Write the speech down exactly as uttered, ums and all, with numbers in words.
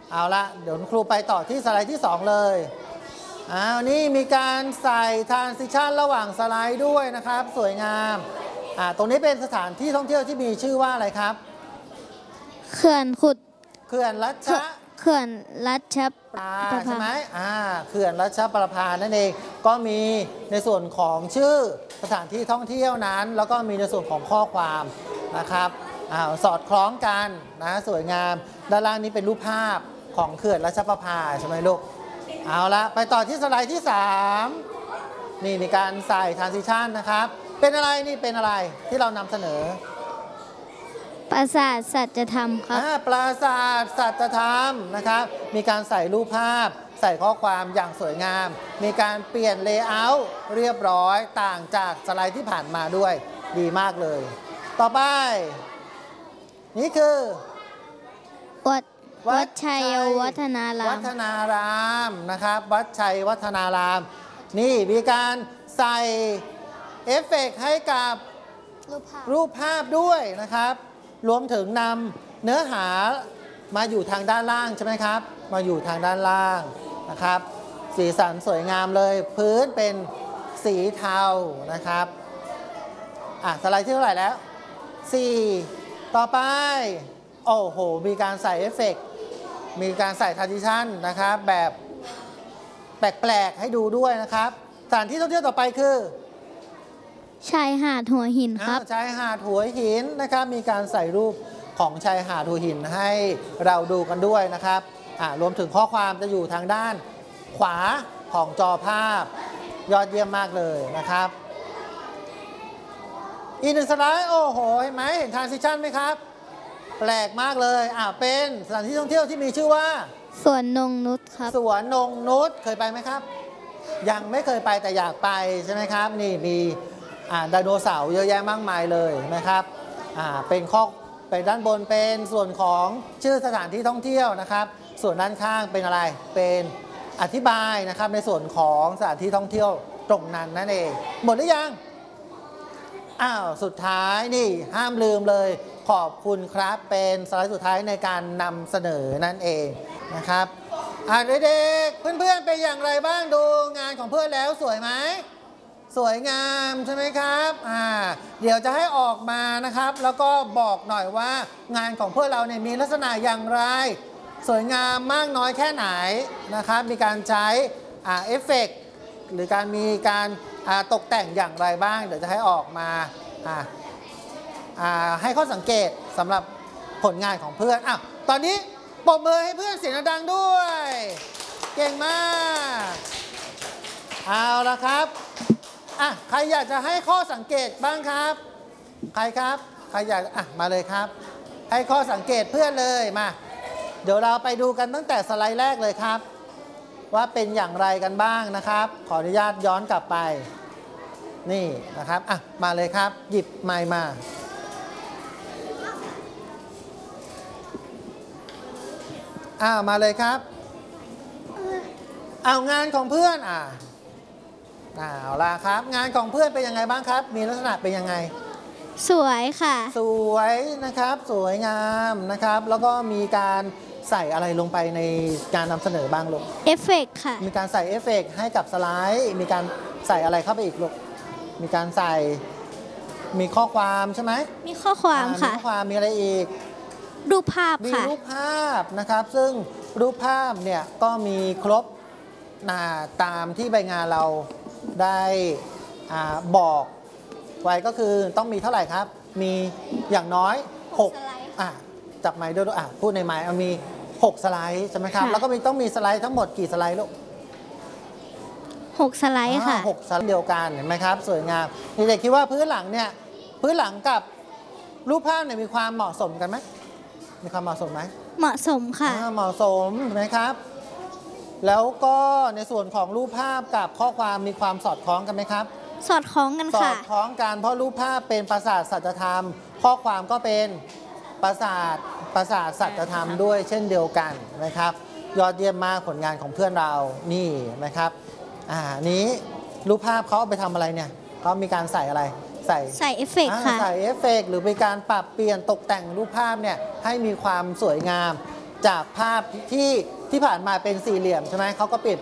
เอาละเดี๋ยวครูไปต่อที่สไลด์ที่สองเลยอ้าวนี่มีการใส่ transition ระหว่างสไลด์ด้วยนะครับสวยงามอ่าตรงนี้เป็นสถานที่ท่องเที่ยวที่มีชื่อว่าอะไรครับเขื่อนขุดเขื่อนรัชเขื่อนรัชประภาใช่ไหมอ่าเขื่อนรัชประภานั่นเองก็มีในส่วนของชื่อสถานที่ท่องเที่ยวนั้นแล้วก็มีในส่วนของข้อความนะครับอ่าสอดคล้องกันนะสวยงามด้านล่างนี้เป็นรูปภาพของเขื่อนรัชประภาใช่ไหมลูกเอาละไปต่อที่สไลด์ที่สามนี่มีการใส่ transition นะครับเป็นอะไรนี่เป็นอะไรที่เรานำเสนอปราสาทสัจธรรมครับปราสาทสัจธรรมนะครับมีการใส่รูปภาพใส่ข้อความอย่างสวยงามมีการเปลี่ยนเลเยอร์เรียบร้อยต่างจากสไลด์ที่ผ่านมาด้วยดีมากเลยต่อไปนี่คือวัดวัดชัยวัฒนารามวัฒนารามนะครับวัดชัยวัฒนารามนี่มีการใส่เอฟเฟกต์ให้กับรูปภาพรูปภาพด้วยนะครับรวมถึงนำเนื้อหามาอยู่ทางด้านล่างใช่ไหมครับมาอยู่ทางด้านล่างนะครับสีสันสวยงามเลยพื้นเป็นสีเทานะครับอ่ะสไลด์ที่เท่าไหร่แล้วสี่ต่อไปโอ้โหมีการใส่เอฟเฟกต์มีการใส่ทรานซิชันนะครับแบบแปลกๆให้ดูด้วยนะครับสถานที่ท่องเที่ยวต่อไปคือชายหาดหัวหินครับชายหาดหัวหินนะครับมีการใส่รูปของชายหาดหัวหินให้เราดูกันด้วยนะครับรวมถึงข้อความจะอยู่ทางด้านขวาของจอภาพยอดเยี่ยมมากเลยนะครับอีกหนึ่งสไลด์โอ้โหเห็นไหมเห็น transition ไหมครับแปลกมากเลยอ่าเป็นสถานที่ท่องเที่ยวที่มีชื่อว่าสวนนงนุชครับสวนนงนุชเคยไปไหมครับยังไม่เคยไปแต่อยากไปใช่ไหมครับนี่มีไดโนเสาร์เยอะแยะมากมายเลยนะครับเป็นข้อเป็นด้านบนเป็นส่วนของชื่อสถานที่ท่องเที่ยวนะครับส่วนด้านข้างเป็นอะไรเป็นอธิบายนะครับในส่วนของสถานที่ท่องเที่ยวตรงนั้นนั่นเองหมดหรือยังอ้าวสุดท้ายนี่ห้ามลืมเลยขอบคุณครับเป็นสไลด์สุดท้ายในการนำเสนอนั่นเองนะครับอ่าเด็กๆเพื่อนๆเป็นอย่างไรบ้างดูงานของเพื่อนแล้วสวยไหมสวยงามใช่ไหมครับอ่าเดี๋ยวจะให้ออกมานะครับแล้วก็บอกหน่อยว่างานของพวกเราเนี่ยมีลักษณะอย่างไรสวยงามมากน้อยแค่ไหนนะครับมีการใช้อ่าเอฟเฟกต์หรือการมีการอ่าตกแต่งอย่างไรบ้างเดี๋ยวจะให้ออกมาอ่าอ่าให้ข้อสังเกตสำหรับผลงานของเพื่อนอ่ะตอนนี้ปรบมือให้เพื่อนเสียงดังด้วยเก่งมากเอาละครับอ่ะใครอยากจะให้ข้อสังเกตบ้างครับใครครับใครอยากอ่ะมาเลยครับให้ข้อสังเกตเพื่อนเลยมาเดี๋ยวเราไปดูกันตั้งแต่สไลด์แรกเลยครับว่าเป็นอย่างไรกันบ้างนะครับขออนุญาตย้อนกลับไปนี่นะครับอ่ะมาเลยครับหยิบไมค์มาอ้าวมาเลยครับเอางานของเพื่อนอ่ะเอาล่ะครับงานของเพื่อนเป็นยังไงบ้างครับมีลักษณะเป็นยังไงสวยค่ะสวยนะครับสวยงามนะครับแล้วก็มีการใส่อะไรลงไปในการนำเสนอบ้างลูกเอฟเฟกค่ะมีการใส่เอฟเฟกให้กับสไลด์มีการใส่อะไรเข้าไปอีกลูกมีการใส่มีข้อความใช่ไหมมีข้อความค่ะมีข้อความมีอะไรอีกรูปภาพค่ะมีรูปภาพนะครับซึ่งรูปภาพเนี่ยก็มีครบตามที่ใบงานเราได้บอกไว้ก็คือต้องมีเท่าไหร่ครับมีอย่างน้อยหกอ่ะจับไม้ด้วยอ่ะพูดในไม้เอามีหกสไลด์ใช่ไหมครับแล้วก็มีต้องมีสไลด์ทั้งหมดกี่สไลด์ลูกหกสไลด์ค่ะหกสไลด์เดียวกันเห็นไหมครับสวยงามเด็กๆคิดว่าพื้นหลังเนี่ยพื้นหลังกับรูปภาพเนี่ยมีความเหมาะสมกันไหมมีความเหมาะสมไหมเหมาะสมค่ะเหมาะสมเห็นไหมครับแล้วก็ในส่วนของรูปภาพกับข้อความมีความสอดคล้องกันไหมครับสอดคล้องกันค่ะสอดคล้องกันเพราะรูปภาพเป็นปราสาทสัจธรรมข้อความก็เป็นปราสาทปราสาทสัจธรรมด้วยเช่นเดียวกันนะครับยอดเยี่ยมมากผลงานของเพื่อนเรานี่นะครับอ่านี้รูปภาพเขาเอาไปทำอะไรเนี่ยเขามีการใส่อะไรใส่ใส่เอฟเฟกต์ค่ะใส่เอฟเฟกต์หรือมีการปรับเปลี่ยนตกแต่งรูปภาพเนี่ยให้มีความสวยงามจากภาพที่ที่ผ่านมาเป็นสี่เหลี่ยมใช่ไหมเขาก็เปลี่ยน